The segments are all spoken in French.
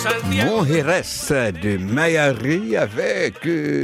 Mujeres de Mayari avec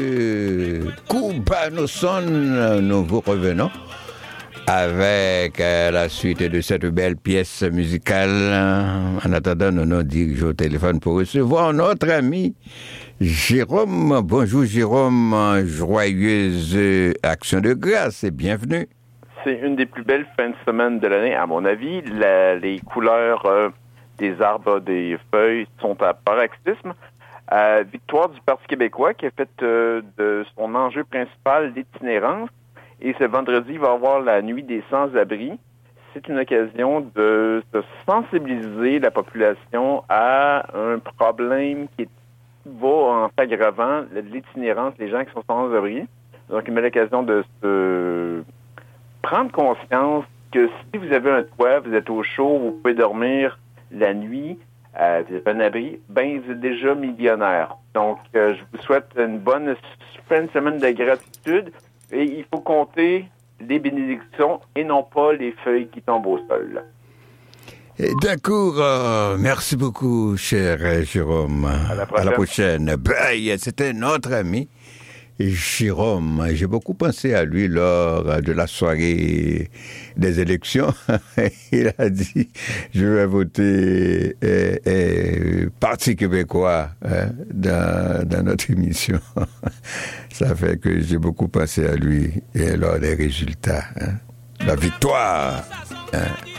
Cubano Son. Nous vous revenons avec la suite de cette belle pièce musicale. En attendant, nous nous dirigeons au téléphone pour recevoir notre ami Jérôme. Bonjour Jérôme, joyeuse action de grâce et bienvenue. C'est une des plus belles fins de semaine de l'année, à mon avis. Les couleurs des arbres, des feuilles sont à paroxysme. Victoire du Parti québécois qui a fait de son enjeu principal l'itinérance. Et ce vendredi, il va y avoir la nuit des sans-abri. C'est une occasion de sensibiliser la population à un problème qui va en s'aggravant, l'itinérance, les gens qui sont sans-abri. Donc, il met l'occasion de se prendre conscience que si vous avez un toit, vous êtes au chaud, vous pouvez dormir la nuit, vous avez un abri, ben vous êtes déjà millionnaire. Donc, je vous souhaite une bonne fin de semaine de gratitude et il faut compter les bénédictions et non pas les feuilles qui tombent au sol. D'accord, merci beaucoup, cher Jérôme. À la prochaine. Bye, c'était notre ami Jérôme. J'ai beaucoup pensé à lui lors de la soirée des élections. Il a dit, je vais voter Parti québécois dans notre émission. Ça fait que j'ai beaucoup pensé à lui et lors des résultats. La victoire